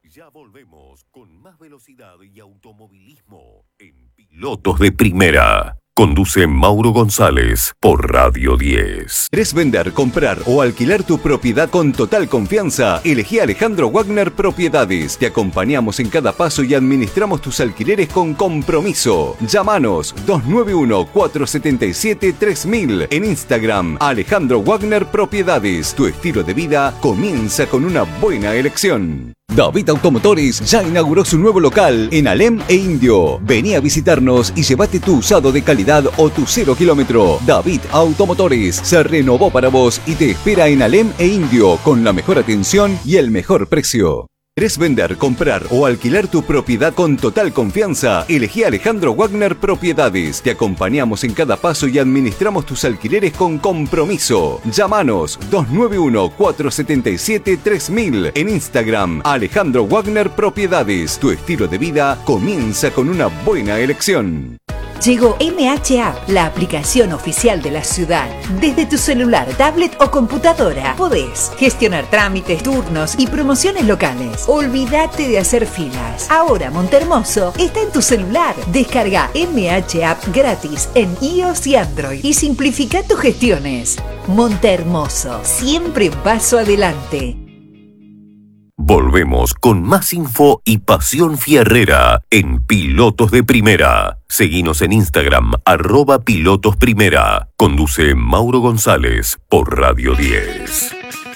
Ya volvemos con más velocidad y automovilismo en Pilotos de Primera. Conduce Mauro González por Radio 10. ¿Querés vender, comprar o alquilar tu propiedad con total confianza? Elegí a Alejandro Wagner Propiedades. Te acompañamos en cada paso y administramos tus alquileres con compromiso. Llámanos 291-477-3000. En Instagram, Alejandro Wagner Propiedades. Tu estilo de vida comienza con una buena elección. David Automotores ya inauguró su nuevo local en Alem e Indio. Vení a visitarnos y llévate tu usado de calidad o tu 0 kilómetro. David Automotores se renovó para vos y te espera en Alem e Indio con la mejor atención y el mejor precio. ¿Querés vender, comprar o alquilar tu propiedad con total confianza? Elegí a Alejandro Wagner Propiedades. Te acompañamos en cada paso y administramos tus alquileres con compromiso. Llámanos 291-477-3000. En Instagram, Alejandro Wagner Propiedades. Tu estilo de vida comienza con una buena elección. Llegó MHA, la aplicación oficial de la ciudad. Desde tu celular, tablet o computadora podés gestionar trámites, turnos y promociones locales. Olvídate de hacer filas. Ahora Montehermoso está en tu celular. Descarga MHA gratis en iOS y Android y simplifica tus gestiones. Montehermoso, siempre paso adelante. Volvemos con más info y pasión fierrera en Pilotos de Primera. Seguinos en Instagram, @pilotosprimera. Conduce Mauro González por Radio 10.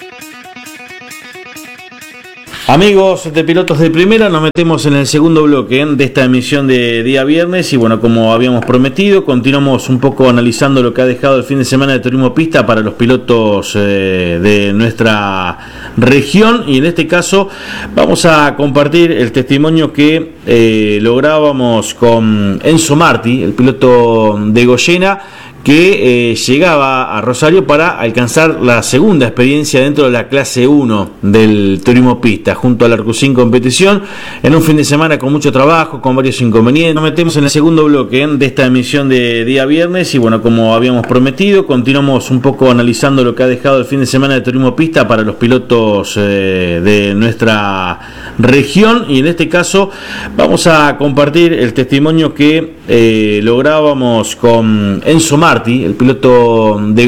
Amigos de Pilotos de Primera, nos metemos en el segundo bloque de esta emisión de día viernes y bueno, como habíamos prometido, continuamos un poco analizando lo que ha dejado el fin de semana de turismo pista para los pilotos de nuestra región, y en este caso vamos a compartir el testimonio que lográbamos con Enzo Marti, el piloto de Goyena, que llegaba a Rosario para alcanzar la segunda experiencia dentro de la clase 1 del turismo pista, junto al Arcusín Competición, en un fin de semana con mucho trabajo, con varios inconvenientes. Nos metemos en el segundo bloque de esta emisión de día viernes y bueno, como habíamos prometido, continuamos un poco analizando lo que ha dejado el fin de semana de turismo pista para los pilotos de nuestra región, y en este caso vamos a compartir el testimonio que lográbamos con Enzo Marti, el piloto de